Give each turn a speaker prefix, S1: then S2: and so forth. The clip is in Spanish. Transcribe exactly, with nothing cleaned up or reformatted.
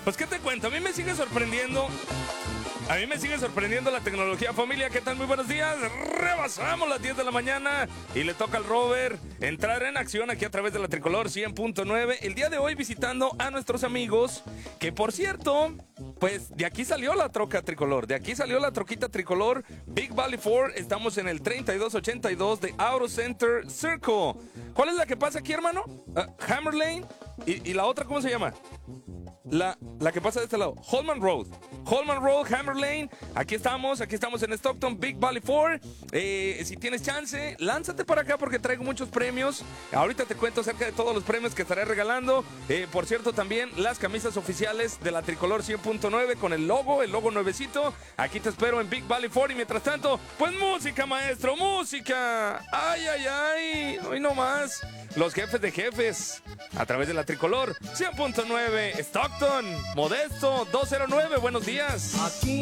S1: Pues, ¿qué te cuento? A mí me sigue sorprendiendo. A mí me sigue sorprendiendo la tecnología, familia. ¿Qué tal? Muy buenos días. Rebasamos las diez de la mañana y le toca al Robert entrar en acción aquí a través de la Tricolor cien punto nueve. El día de hoy visitando a nuestros amigos, que por cierto, pues de aquí salió la troca Tricolor. De aquí salió la troquita Tricolor Big Valley Ford. Estamos en el treinta y dos ochenta y dos de Auto Center Circle. ¿Cuál es la que pasa aquí, hermano? Uh, Hammer Lane. ¿Y, y la otra cómo se llama? La, la que pasa de este lado, Holman Road. Holman Road, Hammer Lane. Aquí estamos, aquí estamos en Stockton, Big Valley Ford. Eh, si tienes chance, lánzate para acá porque traigo muchos premios. Ahorita te cuento acerca de todos los premios que estaré regalando. Eh, por cierto, también las camisas oficiales de la Tricolor cien punto nueve con el logo, el logo nuevecito. Aquí te espero en Big Valley Ford. Y mientras tanto, pues música, maestro, música. Ay, ay, ay. Hoy no más. Los jefes de jefes a través de la Tricolor cien punto nueve. Stockton, Modesto dos cero nueve. Buenos días.
S2: Aquí